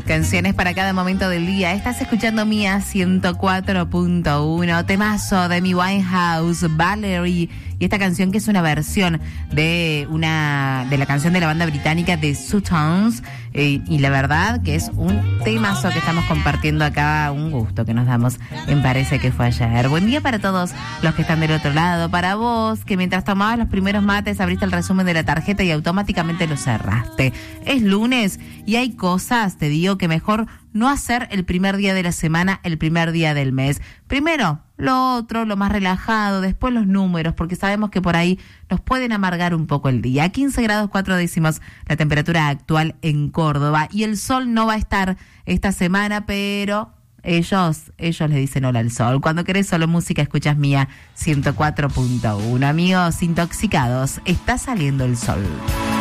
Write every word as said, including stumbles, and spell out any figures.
Canciones para cada momento del día. Estás escuchando Mía ciento cuatro punto uno, temazo de Amy Winehouse, Valerie, y esta canción que es una versión de una de la canción de la banda británica The Sutons, eh, y la verdad que es un temazo que estamos compartiendo acá, un gusto que nos damos en Parece que fue ayer. Buen día para todos los que están del otro lado, para vos que mientras tomabas los primeros mates abriste el resumen de la tarjeta y automáticamente lo cerraste. Es lunes y hay cosas, te digo, que mejor no hacer el primer día de la semana, el primer día del mes. Primero, lo otro, lo más relajado, después los números, porque sabemos que por ahí nos pueden amargar un poco el día. quince grados cuatro décimos la temperatura actual en Córdoba, y el sol no va a estar esta semana, pero ellos, ellos le dicen hola al sol. Cuando querés solo música, escuchas Mía ciento cuatro punto uno. Amigos intoxicados, está saliendo el sol.